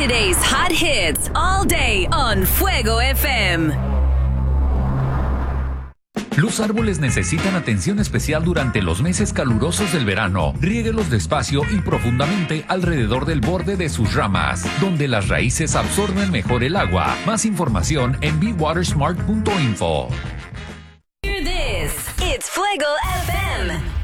Today's hot hits all day on Fuego FM. Los árboles necesitan atención especial durante los meses calurosos del verano. Riéguelos despacio y profundamente alrededor del borde de sus ramas, donde las raíces absorben mejor el agua. Más información en bewatersmart.info. Hear this. It's Fuego FM.